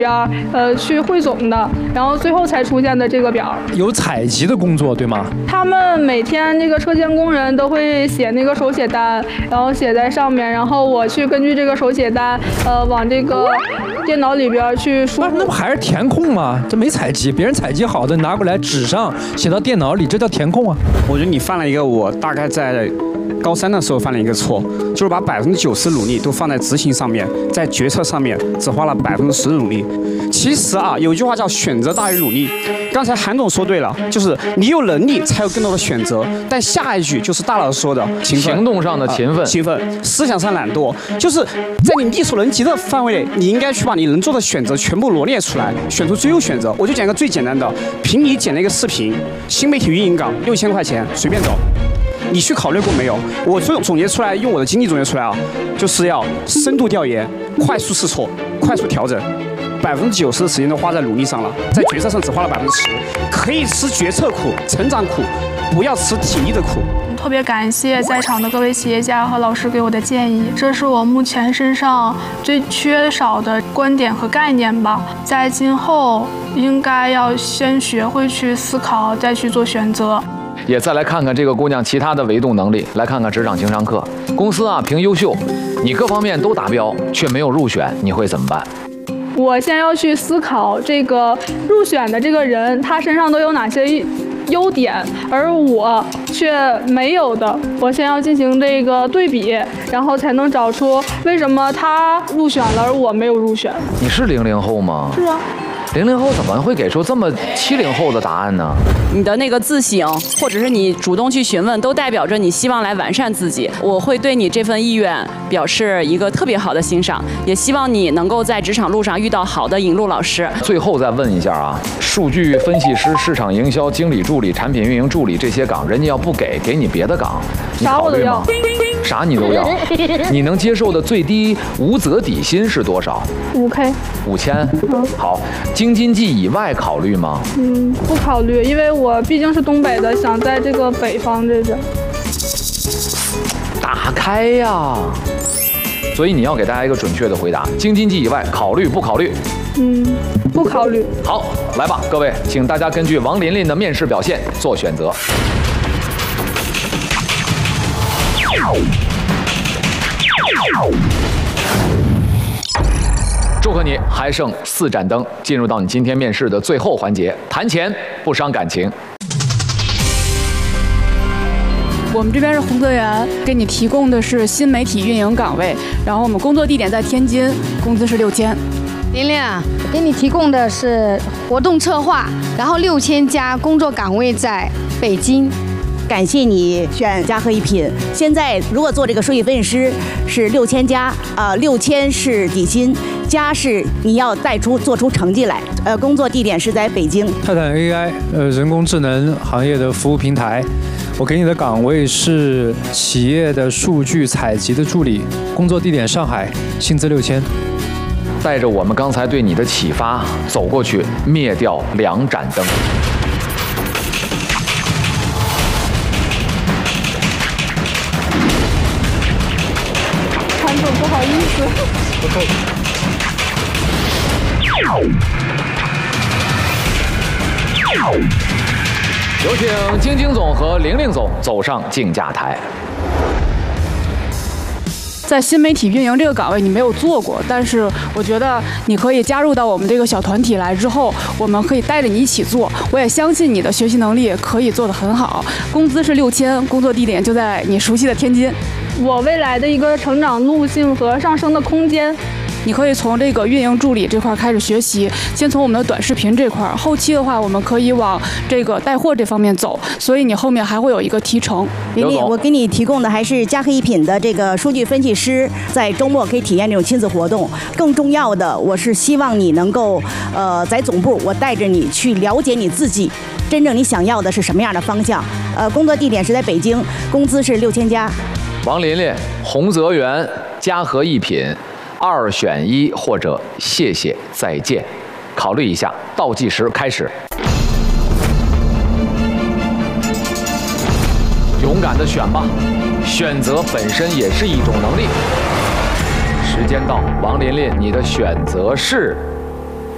去汇总的，然后最后才出现的这个表。 有采集的工作对吗？ 他们每天这个车间工人都会写那个手写单，然后写在上面，然后我去根据这个手写单，往这个电脑里边去输入。 那不还是填空吗？这没采集，别人采集好的拿过来纸上写到电脑里，这叫填空啊。 我觉得你犯了一个我大概在高3的时候犯了一个错，就是把90%努力都放在执行上面，在决策上面只花了10%的努力。其实啊，有一句话叫选择大于努力。刚才韩总说对了，就是你有能力才有更多的选择。但下一句就是大老师说的勤奋， 行动上的勤奋， 思想上懒惰，就是在你力所能及的范围内，你应该去把你能做的选择全部罗列出来，选出最优选择。我就讲一个最简单的，凭你剪了一个视频，新媒体运营岗6000块钱，随便走。你去考虑过没有？我总结出来，用我的经历总结出来啊，就是要深度调研，快速试错，快速调整，90%的时间都花在努力上了，在决策上只花了10%。可以吃决策苦、成长苦，不要吃体力的苦。 特别感谢在场的各位企业家和老师给我的建议，这是我目前身上最缺少的观点和概念吧。在今后应该要先学会去思考，再去做选择。 也再来看看这个姑娘其他的维度能力，来看看职场情商课。公司啊评优秀，你各方面都达标，却没有入选，你会怎么办？ 我先要去思考这个入选的这个人，他身上都有哪些优点，而我却没有的。我先要进行这个对比，然后才能找出为什么他入选了，而我没有入选。 你是00后吗？ 是啊。 00后怎么会给出这么70后的答案呢？ 你的那个自省，或者是你主动去询问，都代表着你希望来完善自己。我会对你这份意愿表示一个特别好的欣赏，也希望你能够在职场路上遇到好的引路老师。 最后再问一下啊，数据分析师、市场营销经理助理、产品运营助理这些岗，人家要不给你别的岗，你考虑吗？啥你都要。你能接受的最低无责底薪是多少 ？5K。 5000。好，京津冀以外考虑吗？ 不考虑，因为我毕竟是东北的，想在这个北方这边。 打开呀！所以你要给大家一个准确的回答：京津冀以外考虑不考虑？ 不考虑。 好，来吧，各位，请大家根据王琳琳的面试表现做选择。祝贺你，还剩4盏灯，进入到你今天面试的最后环节——谈钱不伤感情。 我们这边是洪泽源，给你提供的是新媒体运营岗位，然后我们工作地点在天津，工资是6000。 琳琳啊，我给你提供的是活动策划，然后6000加，工作岗位在北京。 感谢你选嘉禾一品。现在如果做这个数据分析师是6000加，6000是底薪，加是你要做出成绩来。工作地点是在北京。 泰坦 AI，人工智能行业的服务平台。我给你的岗位是企业的数据采集的助理，工作地点上海，薪资6000。 带着我们刚才对你的启发走过去，灭掉2盏灯。 韩总，不好意思。 有请晶总和玲总走上竞价台。 在新媒体运营这个岗位你没有做过，但是我觉得你可以加入到我们这个小团体来之后，我们可以带着你一起做。我也相信你的学习能力可以做得很好。工资是6000，工作地点就在你熟悉的天津。 我未来的一个成长路径和上升的空间。 你可以从这个运营助理这块开始学习，先从我们的短视频这块，后期的话我们可以往这个带货这方面走，所以你后面还会有一个提成。 琳琳，我给你提供的还是嘉禾一品的这个数据分析师，在周末可以体验这种亲子活动。更重要的，我是希望你能够在总部，我带着你去了解你自己，真正你想要的是什么样的方向。工作地点是在北京，工资是6000加。 王琳琳、洪泽源、嘉禾一品。2选1或者谢谢再见，考虑一下。倒计时开始。勇敢的选吧，选择本身也是一种能力。时间到，王琳琳，你的选择是